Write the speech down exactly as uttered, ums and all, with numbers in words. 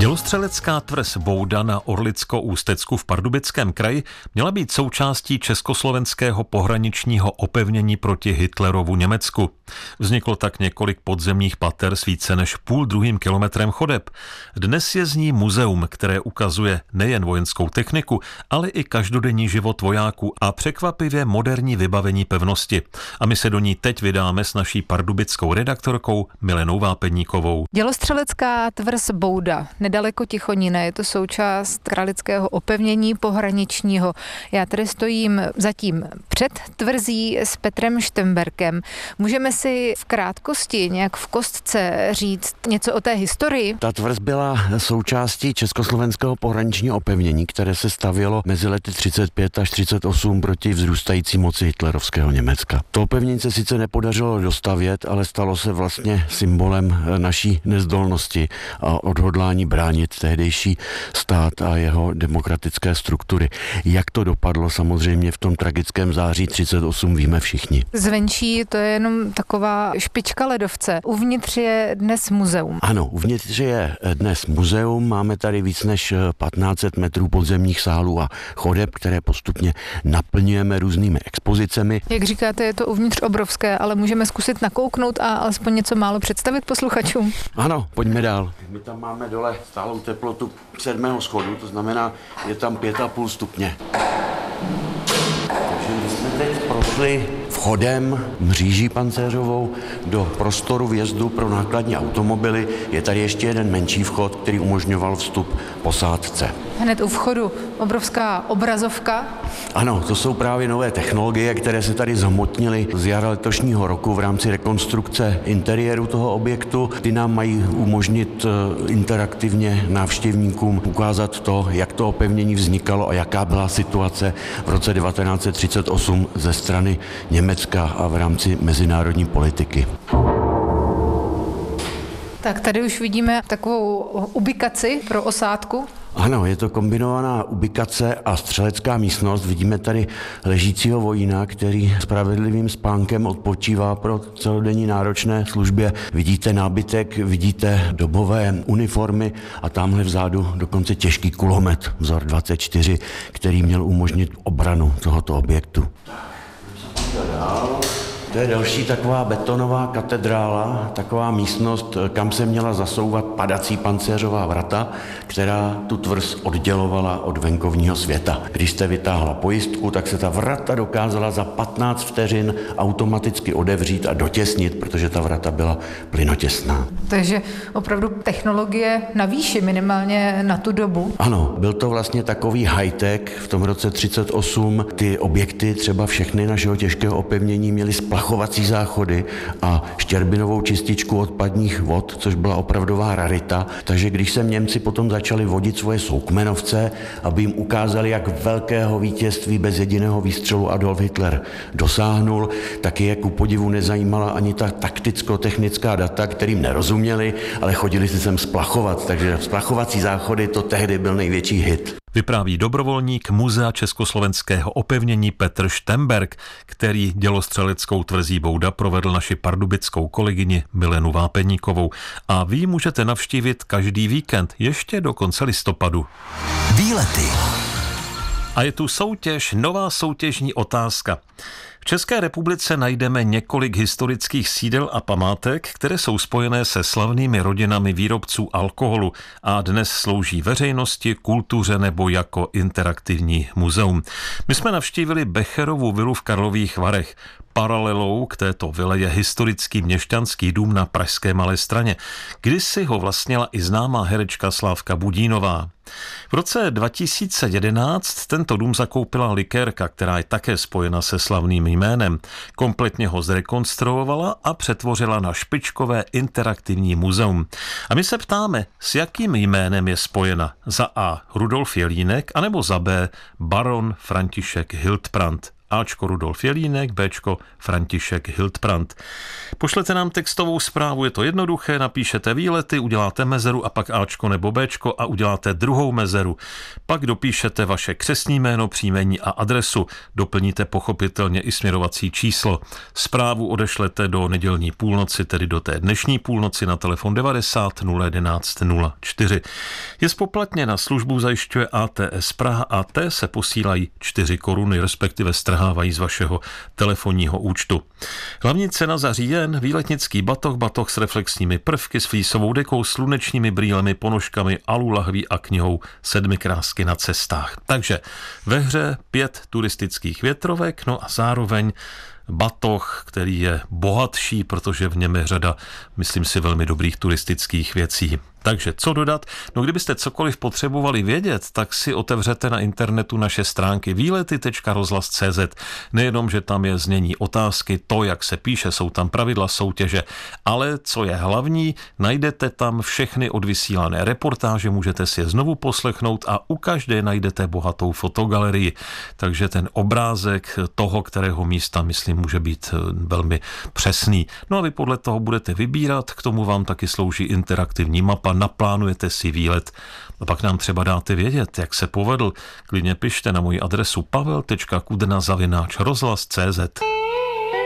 Dělostřelecká tvrz Bouda na Orlicko-Ústecku v Pardubickém kraji měla být součástí československého pohraničního opevnění proti Hitlerovu Německu. Vzniklo tak několik podzemních pater s více než půl druhým kilometrem chodeb. Dnes je z ní muzeum, které ukazuje nejen vojenskou techniku, ale i každodenní život vojáků a překvapivě moderní vybavení pevnosti. A my se do ní teď vydáme s naší pardubickou redaktorkou Milenou Vápeníkovou. Dělostřelecká tvrz Bouda, nedaleko Tichonína, je to součást kralického opevnění pohraničního. Já tady stojím zatím před tvrzí s Petrem Štemberkem. Můžeme si v krátkosti, nějak v kostce říct něco o té historii? Ta tvrz byla součástí československého pohraničního opevnění, které se stavělo mezi lety třicet pět až třicet osm proti vzrůstající moci hitlerovského Německa. To opevnění se sice nepodařilo dostavět, ale stalo se vlastně symbolem naší nezdolnosti a odhodlání bránit tehdejší stát a jeho demokratické struktury. Jak to dopadlo samozřejmě v tom tragickém září třicet osm, víme všichni. Zvenčí to je jenom taková špička ledovce. Uvnitř je dnes muzeum. Ano, uvnitř je dnes muzeum. Máme tady víc než patnáct set metrů podzemních sálů a chodeb, které postupně naplňujeme různými expozicemi. Jak říkáte, je to uvnitř obrovské, ale můžeme zkusit nakouknout a alespoň něco málo představit posluchačům. Ano, pojďme dál. My tam máme dole stálou teplotu sedmého schodu, to znamená, je tam pět a půl stupně. Takže my jsme teď prošli vchodem mříží pancéřovou do prostoru vjezdu pro nákladní automobily. Je tady ještě jeden menší vchod, který umožňoval vstup posádce. Hned u vchodu obrovská obrazovka. Ano, to jsou právě nové technologie, které se tady zhmotnily z jara letošního roku v rámci rekonstrukce interiéru toho objektu. Ty nám mají umožnit interaktivně návštěvníkům ukázat to, jak to opevnění vznikalo a jaká byla situace v roce devatenáct set třicet osm ze strany Německa a v rámci mezinárodní politiky. Tak tady už vidíme takovou ubikaci pro osádku. Ano, je to kombinovaná ubikace a střelecká místnost. Vidíme tady ležícího vojína, který spravedlivým spánkem odpočívá pro celodenní náročné službě. Vidíte nábytek, vidíte dobové uniformy a tamhle vzadu dokonce těžký kulomet vzor dvacet čtyři, který měl umožnit obranu tohoto objektu. To je další taková betonová katedrála, taková místnost, kam se měla zasouvat padací pancéřová vrata, která tu tvrz oddělovala od venkovního světa. Když jste vytáhla pojistku, tak se ta vrata dokázala za patnáct vteřin automaticky odevřít a dotěsnit, protože ta vrata byla plynotěsná. Takže opravdu technologie na výši, minimálně na tu dobu. Ano, byl to vlastně takový high-tech v tom roce třicet osm. Ty objekty, třeba všechny našeho těžkého opevnění, měly splachovací záchody a štěrbinovou čističku odpadních vod, což byla opravdová rarita. Takže když se Němci potom začali vodit svoje soukmenovce, aby jim ukázali, jak velkého vítězství bez jediného výstřelu Adolf Hitler dosáhnul, taky je ku podivu nezajímala ani ta takticko-technická data, kterým nerozuměli, ale chodili si sem splachovat. Takže splachovací záchody, to tehdy byl největší hit. Vypráví dobrovolník Muzea československého opevnění Petr Štemberk, který dělostřeleckou tvrzí Bouda provedl naši pardubickou kolegyni Milenu Vápeníkovou. A vy ji můžete navštívit každý víkend, ještě do konce listopadu. Výlety. A je tu soutěž, nová soutěžní otázka. V České republice najdeme několik historických sídel a památek, které jsou spojené se slavnými rodinami výrobců alkoholu a dnes slouží veřejnosti, kultuře nebo jako interaktivní muzeum. My jsme navštívili Becherovu vilu v Karlových Varech. Paralelou k této vile je historický měšťanský dům na pražské Malé Straně. Kdysi ho vlastnila i známá herečka Slávka Budínová. V roce dva tisíce jedenáct tento dům zakoupila likérka, která je také spojena se slavným jménem. Kompletně ho zrekonstruovala a přetvořila na špičkové interaktivní muzeum. A my se ptáme, s jakým jménem je spojena. Za A. Rudolf Jelínek, anebo za B. baron František Hildbrand. Ačko Rudolf Jelínek, Bčko František Hildbrand. Pošlete nám textovou zprávu, je to jednoduché, napíšete výlety, uděláte mezeru a pak Ačko nebo Bčko a uděláte druhou mezeru. Pak dopíšete vaše křestní jméno, příjmení a adresu. Doplníte pochopitelně i směrovací číslo. Zprávu odešlete do nedělní půlnoci, tedy do té dnešní půlnoci na telefon devadesát nula jedenáct nula čtyři. Je spoplatněna, službu zajišťuje A T S Praha a té se posílají čtyři koruny, respektive strhávají z vašeho telefonního účtu. Hlavní cena za říjen, výletnický batoh, batoh s reflexními prvky, s flísovou dekou, slunečními brýlemi, ponožkami, alu lahví a knihou Sedmi krásky na cestách. Takže ve hře pět turistických větrovek, no a zároveň batoh, který je bohatší, protože v něm je řada, myslím si, velmi dobrých turistických věcí. Takže co dodat? No kdybyste cokoliv potřebovali vědět, tak si otevřete na internetu naše stránky výlety tečka rozhlas tečka cé zet. Nejenom, že tam je znění otázky, to, jak se píše, jsou tam pravidla soutěže, ale co je hlavní, najdete tam všechny odvysílané reportáže, můžete si je znovu poslechnout a u každé najdete bohatou fotogalerii. Takže ten obrázek toho, kterého místa, myslím, může být velmi přesný. No a vy podle toho budete vybírat, k tomu vám taky slouží interaktivní mapa, naplánujete si výlet a pak nám třeba dáte vědět, jak se povedl. Klidně pište na moji adresu pavel tečka kudna zavináč rozhlas tečka cé zet.